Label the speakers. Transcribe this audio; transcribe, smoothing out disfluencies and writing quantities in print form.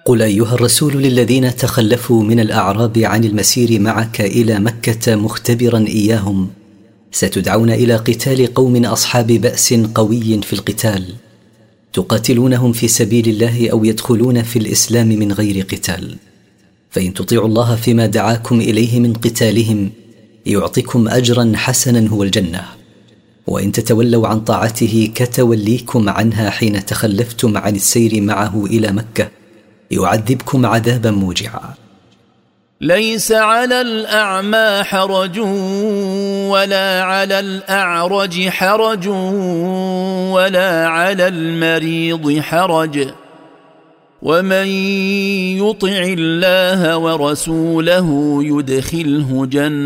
Speaker 1: قل أيها الرسول للذين تخلفوا من الأعراب عن المسير معك إلى مكة مختبرا إياهم: ستدعون إلى قتال قوم أصحاب بأس قوي في القتال، تقاتلونهم في سبيل الله أو يدخلون في الإسلام من غير قتال، فإن تطيعوا الله فيما دعاكم إليه من قتالهم يعطيكم أجرا حسنا هو الجنة، وإن تتولوا عن طاعته كتوليكم عنها حين تخلفتم عن السير معه إلى مكة يعذبكم عذابا موجعا.
Speaker 2: ليس على الأعمى حرج ولا على الأعرج حرج ولا على المريض حرج، ومن يطع الله ورسوله يدخله جنة